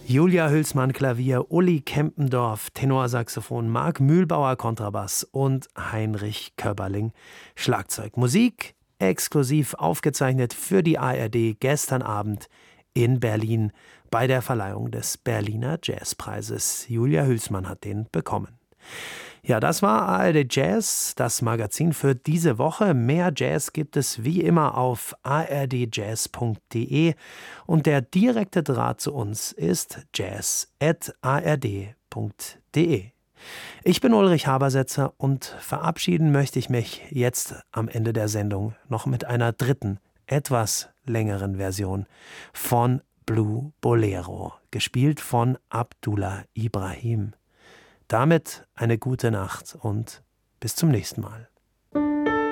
Julia Hülsmann Klavier, Uli Kempendorf Tenorsaxophon, Marc Mühlbauer Kontrabass und Heinrich Köberling Schlagzeug. Musik exklusiv aufgezeichnet für die ARD gestern Abend in Berlin bei der Verleihung des Berliner Jazzpreises. Julia Hülsmann hat den bekommen. Ja, das war ARD Jazz, das Magazin für diese Woche. Mehr Jazz gibt es wie immer auf ardjazz.de und der direkte Draht zu uns ist jazz@ard.de. Ich bin Ulrich Habersetzer und verabschieden möchte ich mich jetzt am Ende der Sendung noch mit einer dritten, etwas längeren Version von Blue Bolero, gespielt von Abdullah Ibrahim. Damit eine gute Nacht und bis zum nächsten Mal.